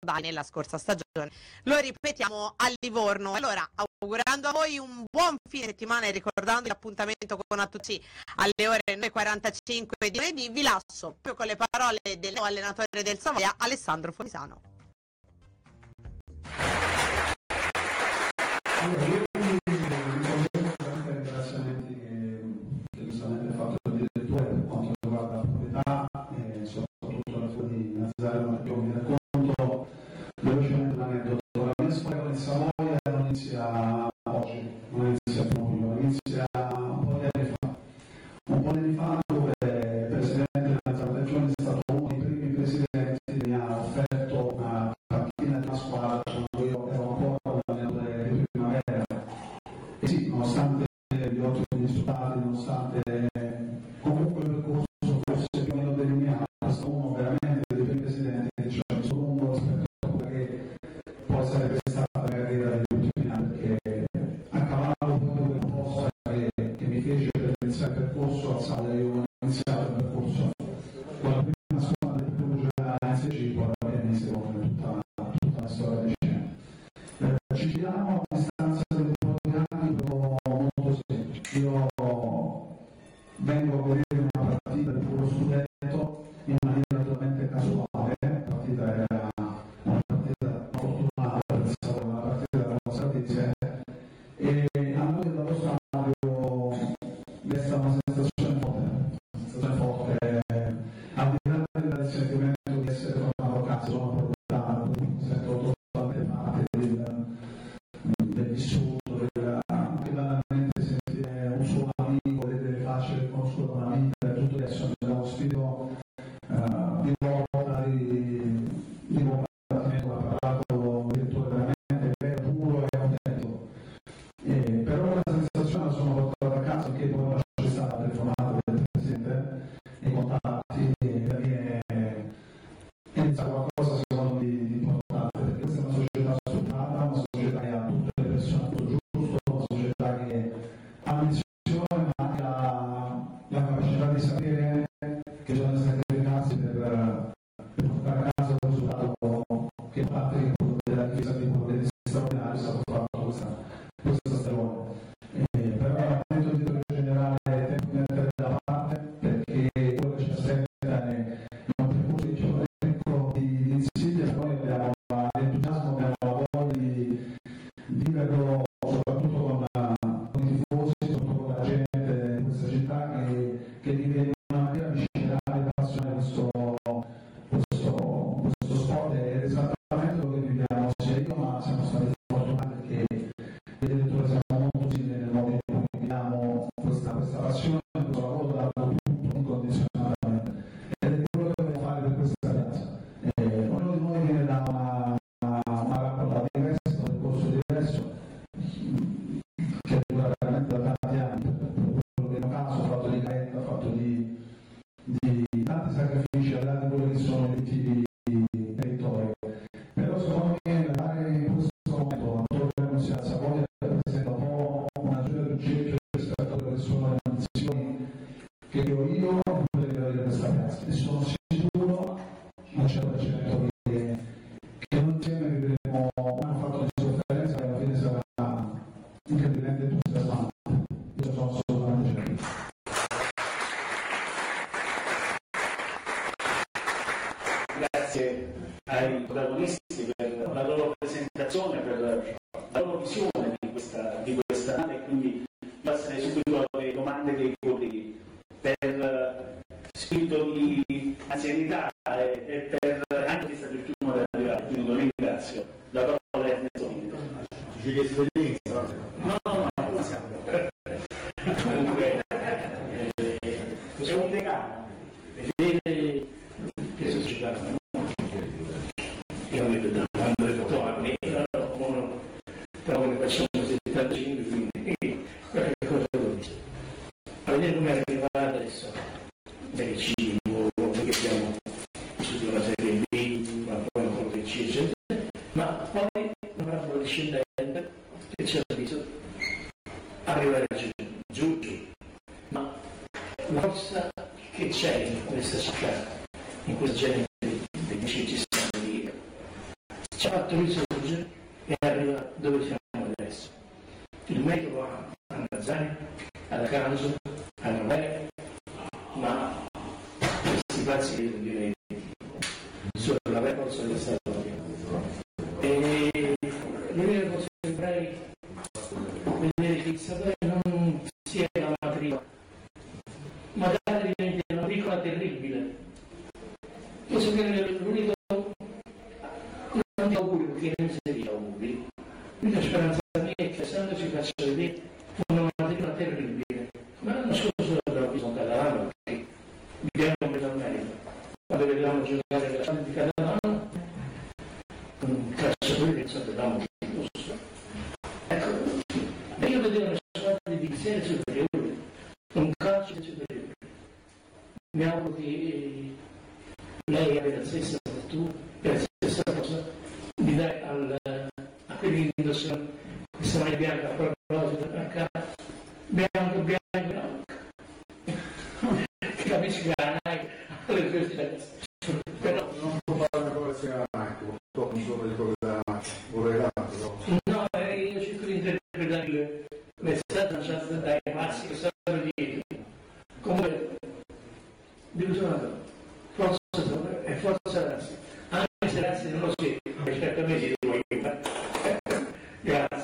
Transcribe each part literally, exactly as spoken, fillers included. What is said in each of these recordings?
ricordati nella scorsa stagione. Lo ripetiamo a Livorno. Allora, augurando a voi un buon fine settimana e ricordando l'appuntamento con Natuzzi alle ore nove e quarantacinque di lunedì, vi lascio più con le parole del nuovo allenatore del Savoia, Alessandro Fonisano. Ringraziamenti che giustamente ha fatto il direttore per quanto riguarda la proprietà e soprattutto la sua di Nazareno, perché mi racconto velocemente l'aneddoto. La mia storia con il Savoia non inizia oggi, non inizia proprio, inizia un po' di anni fa. Un po' di anni fa dove il presidente Nazareno è stato uno dei primi presidenti che mi ha offerto una panchina di una squadra quando io ero ancora l'allenatore di primavera. E sì, nonostante gli ottimi risultati, nonostante comunque il percorso fosse più o meno delineato, è stato uno veramente dei primi presidenti che ci ha messo lungo rispetto a quella che poi sarebbe stata la carriera degli ultimi anni, perché a cavallo proprio del posto che, che mi fece per iniziare il percorso al Savoia. Io ho iniziato il percorso con la prima squadra di Perugia in S C, poi alla fine mi secondo tutta, tutta la storia vicenda. Eh, ci giriamo a distanza di un po' di anni però molto semplice. Io vengo a vedere una partita di puro studento in maniera totalmente casuale. La partita era una partita fortunata per il Savoia, una partita della nostra Tizia, e a noi dallo stadio resta una sensazione forte, una sensazione forte, al di là del sentimento di essere tornato a casa, sono proprietario, mi sento totalmente parte del, del vissuto, del, anche banalmente sentire un suo amico, vedere le facce che conosco da una vita, e tutto adesso abbiamo spirito uh, di volta di, di combattimento, ha parlato il direttore veramente vero, puro e autentico. E, però la sensazione la sono portata a casa che poi c'è stata la telefonata del presidente e i contatti, e per me è iniziato qualcosa secondo me di importante, perché questa è una società strutturata, una società che ha tutte le persone al posto giusto, una società che ha un'ambizione ma anche la, la capacità di sapere che bisogna sacrificarsi per, per portare a casa un risultato che è parte di quello della difesa di quello degli straordinari, è stato fatto questa, questa stagione. Eh, però il momento di direttore generale è tempo di mettere da parte, perché quello che ci aspetta è un percorso di gioco ricco di, di insidia. Noi abbiamo l'entusiasmo, abbiamo la voglia di, di viverlo soprattutto con, con i tifosi, soprattutto con la gente di questa città che, che vive in una maniera viscerale e passionale questo, questo, questo sport. È esattamente quello che viviamo sia io, ma siamo stati fortunati perché il direttore siamo molto simili nel modo in cui viviamo questa, questa passione, questo lavoro dato tutto incondizionatamente, ed è quello che dobbiamo fare per questa piazza. Eh, ognuno di noi viene da una, una raccolta diversa, un percorso diverso che dura veramente da tanti anni, quello che in un caso ha fatto di caretta, ha fatto di, di tanti sacrifici al di là di quello che sono i obiettivi territori. Però secondo me dare in questo momento Antonio sia a Savoia rappresenta un po' una giuria di uccello rispetto a quelle che sono le ambizioni che io io non potevo avere questa piazza, e sono sicuro al cento per cento che, che noi insieme vivremo un fatto di sofferenza che alla fine sarà incredibilmente entusiasmante. Io sono assolutamente certo. Grazie ai protagonisti per la loro presentazione, per la loro visione di questa, di questa nave, e quindi passare subito alle domande dei colleghi per spirito di anzianità e, e per anche chi è stato il primo ad arrivare, quindi lo ringrazio. La parola è a Nezzolino. Dice che esperienza? No, no, no, non siamo. Comunque, eh, è un decano. Vedere che società io mi vedo quando anni, però ne facciamo settantacinque, quindi qualche cosa lo dice. A vedere come è arrivato adesso nel cibo, perché abbiamo vissuto una serie B, ma poi un po' di C, eccetera, ma poi un altro discendente che ci ha visto arrivare giù, giù, ma la forza che c'è in questa città, in questa gente dei dieci ci ha fatto risorgere e arriva dove siamo adesso. Il merito va a Nazzari, ad Acanso, a Novè, ma questi pazzi che direi sulla vera forza della storia. E l'unica cosa che vorrei vedere che il sapere non sia la matrica, magari diventi una piccola terribile. Io so che l'unico non ti auguri perché non si auguri, l'unica speranza mia è che Santo ci faccia vedere una matricola terribile. Ma l'anno scorso abbiamo visto un catalano perché viviamo in mezzo al merito. Quando vedevamo giocare la sala di catalano, un calciatore che sapevamo giusto. Ecco, e io vedevo una squadra di serie superiore, un calcio superiore. Mi auguro che lei abbia la stessa virtù e la stessa cosa di dare al, a quelli che indossano questa maglia bianca a proposito a casa, bianco, bianco, bianco. Capisci che la Nike alle tue stesse. Però non può fare una cosa sia Nike, purtroppo non sono di quello da vorrei però. no, eh, io cerco di interpretare il messaggio lanciato dai massi che stanno dietro. Comunque, devo dire una cosa, forza e forza razza. Anche se razza non lo siete, rispetto a me si devo aiutare. Grazie.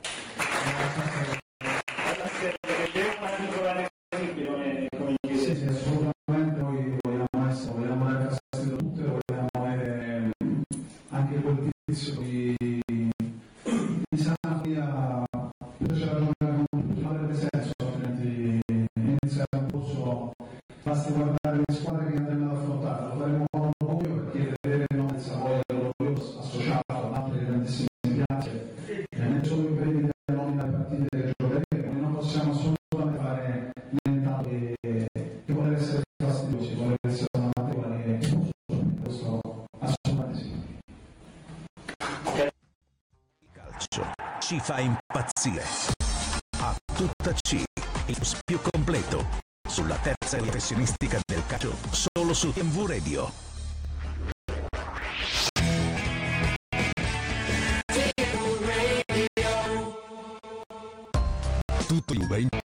Sì, sì, assolutamente. Noi vogliamo essere, vogliamo dare fastidio a tutte, vogliamo avere anche quel tizio di, di sana via, c'è ragione, non avrebbe senso, altrimenti iniziare un corso, basta guardare le squadre che andranno ad affrontare, lo faremo con orgoglio perché vedere il nome del Savoia l'orgoglio associato ad altre grandissime piazze, non solo i premi della nomina alle partite che giocheremo, noi non possiamo assolutamente fare nient'altro che, che voler essere fastidiosi, voler essere una matricola che questo assolutamente sì. Calcio ci fa impazzire. A tutta C, il più completo sulla terza professionistica del calcio, solo su T V Radio. Tutto Juve